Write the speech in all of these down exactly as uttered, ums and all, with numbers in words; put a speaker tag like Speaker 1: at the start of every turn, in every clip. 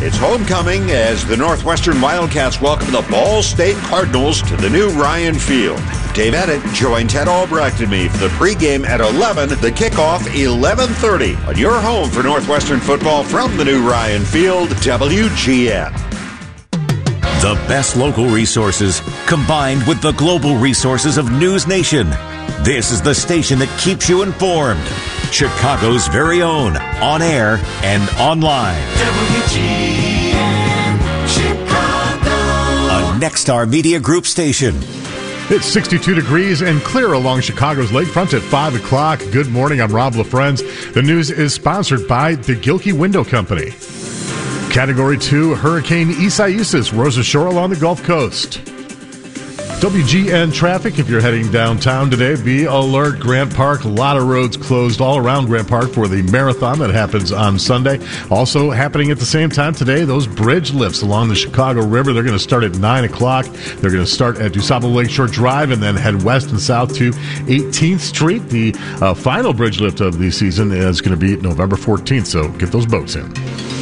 Speaker 1: It's homecoming as the Northwestern Wildcats welcome the Ball State Cardinals to the new Ryan Field. Dave Edit joined Ted Albrecht and me for the pregame at eleven, the kickoff eleven thirty on your home for Northwestern football from the new Ryan Field, W G N.
Speaker 2: The best local resources combined with the global resources of News Nation. This is the station that keeps you informed. Chicago's very own, on air and online.
Speaker 3: W G N Chicago.
Speaker 2: A Nexstar Media Group station.
Speaker 4: It's sixty-two degrees and clear along Chicago's lakefront at five o'clock. Good morning, I'm Rob LaFrenz. The news is sponsored by the Gilkey Window Company. Category two, Hurricane Isaias roars ashore along the Gulf Coast. W G N traffic, if you're heading downtown today, be alert. Grant Park, a lot of roads closed all around Grant Park for the marathon that happens on Sunday. Also happening at the same time today, those bridge lifts along the Chicago River. They're going to start at nine o'clock. They're going to start at DuSable Lakeshore Drive and then head west and south to eighteenth Street. The uh, final bridge lift of the season is going to be November fourteenth, so get those boats in.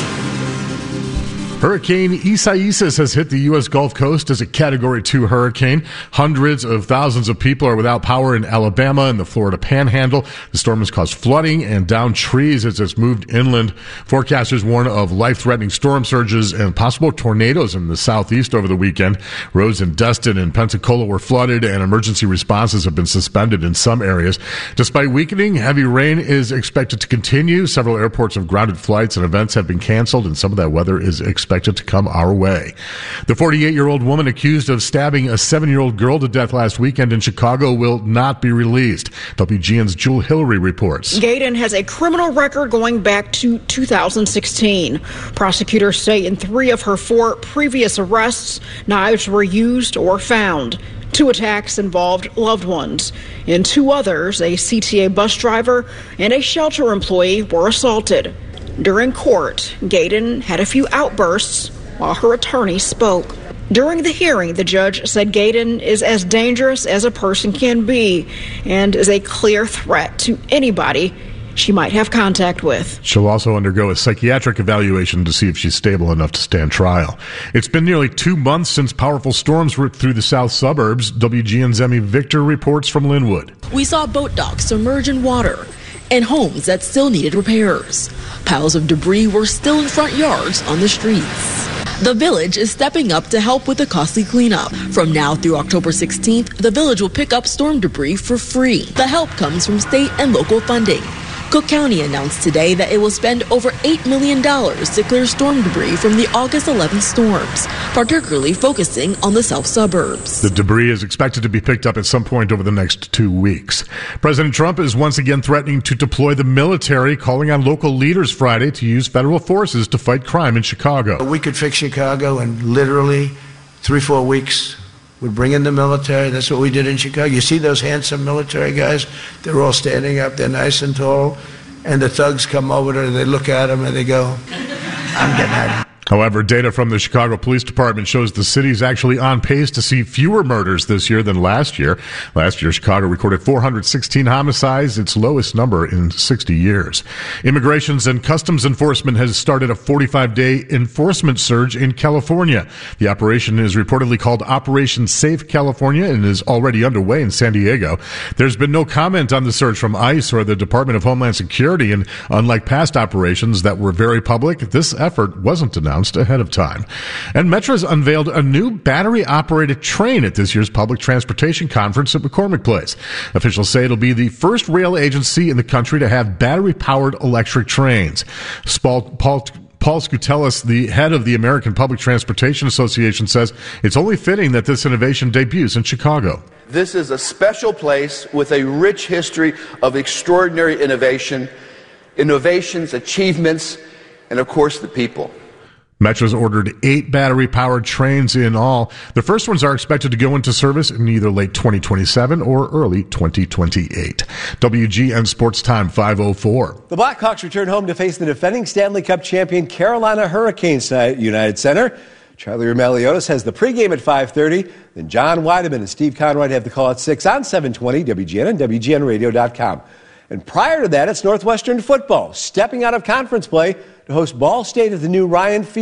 Speaker 4: Hurricane Isaias has hit the U S Gulf Coast as a Category two hurricane. Hundreds of thousands of people are without power in Alabama and the Florida Panhandle. The storm has caused flooding and downed trees as it's moved inland. Forecasters warn of life-threatening storm surges and possible tornadoes in the southeast over the weekend. Roads in Destin and Pensacola were flooded, and emergency responses have been suspended in some areas. Despite weakening, heavy rain is expected to continue. Several airports have grounded flights and events have been canceled, and some of that weather is expected to come our way. The forty-eight-year-old woman accused of stabbing a seven-year-old girl to death last weekend in Chicago will not be released. W G N's Jewel Hillary reports.
Speaker 5: Gayden has a criminal record going back to two thousand sixteen. Prosecutors say in three of her four previous arrests, knives were used or found. Two attacks involved loved ones. In two others, a C T A bus driver and a shelter employee were assaulted. During court, Gayden had a few outbursts while her attorney spoke. During the hearing, the judge said Gayden is as dangerous as a person can be and is a clear threat to anybody she might have contact with.
Speaker 4: She'll also undergo a psychiatric evaluation to see if she's stable enough to stand trial. It's been nearly two months since powerful storms ripped through the south suburbs. W G N's Emmy Victor reports from Linwood.
Speaker 6: We saw boat docks submerge in water and homes that still needed repairs. Piles of debris were still in front yards on the streets. The village is stepping up to help with the costly cleanup. From now through October sixteenth, the village will pick up storm debris for free. The help comes from state and local funding. Cook County announced today that it will spend over eight million dollars to clear storm debris from the August eleventh storms, particularly focusing on the south suburbs.
Speaker 4: The debris is expected to be picked up at some point over the next two weeks. President Trump is once again threatening to deploy the military, calling on local leaders Friday to use federal forces to fight crime in Chicago.
Speaker 7: We could fix Chicago in literally three, four weeks. We'd bring in the military. That's what we did in Chicago. You see those handsome military guys? They're all standing up. They're nice and tall. And the thugs come over there. They look at them and they go, I'm getting out of here.
Speaker 4: However, data from the Chicago Police Department shows the city is actually on pace to see fewer murders this year than last year. Last year, Chicago recorded four hundred sixteen homicides, its lowest number in sixty years. Immigrations and Customs Enforcement has started a forty-five day enforcement surge in California. The operation is reportedly called Operation Safe California and is already underway in San Diego. There's been no comment on the surge from ICE or the Department of Homeland Security, and unlike past operations that were very public, this effort wasn't announced ahead of time. And Metra's unveiled a new battery-operated train at this year's Public Transportation Conference at McCormick Place. Officials say it'll be the first rail agency in the country to have battery-powered electric trains. Paul, Paul Paul Skoutelis, the head of the American Public Transportation Association, says it's only fitting that this innovation debuts in Chicago.
Speaker 8: This is a special place with a rich history of extraordinary innovation, innovations, achievements, and of course the people.
Speaker 4: Metra's ordered eight battery-powered trains in all. The first ones are expected to go into service in either late twenty twenty-seven or early twenty twenty-eight. W G N Sports Time five oh four.
Speaker 9: The Blackhawks return home to face the defending Stanley Cup champion Carolina Hurricanes at United Center. Charlie Roumeliotis has the pregame at five thirty. Then John Weideman and Steve Conroy have the call at six on seven twenty W G N and W G N radio dot com. And prior to that, it's Northwestern football stepping out of conference play to host Ball State at the new Ryan Field.